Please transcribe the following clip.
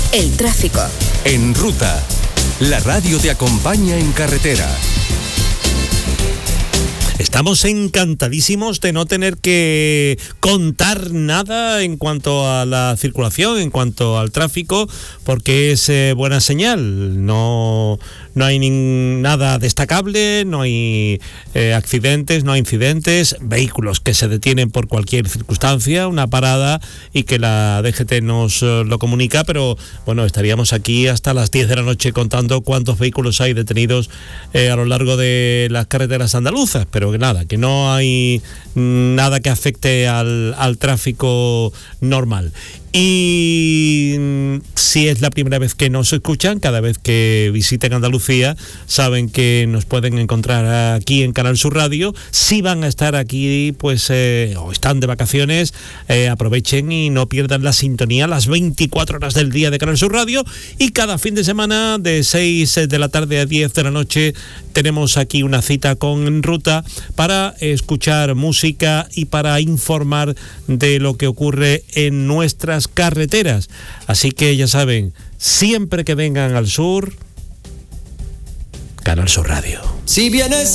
el tráfico. En Ruta, la radio te acompaña en carretera. Estamos encantadísimos de no tener que contar nada en cuanto a la circulación, en cuanto al tráfico, porque es buena señal. No hay nada destacable, no hay accidentes, no hay incidentes, vehículos que se detienen por cualquier circunstancia, una parada, y que la DGT nos lo comunica, pero bueno, estaríamos aquí hasta las 10 de la noche contando cuántos vehículos hay detenidos a lo largo de las carreteras andaluzas, pero que nada, que no hay nada que afecte al tráfico normal. Y si es la primera vez que nos escuchan, cada vez que visiten Andalucía, saben que nos pueden encontrar aquí en Canal Sur Radio. Si van a estar aquí, pues, o están de vacaciones, aprovechen y no pierdan la sintonía las 24 horas del día de Canal Sur Radio. Y cada fin de semana, de 6 de la tarde a 10 de la noche, tenemos aquí una cita con En Ruta para escuchar música y para informar de lo que ocurre en nuestras carreteras. Así que ya saben, siempre que vengan al sur, Canal Sur Radio. Si vienes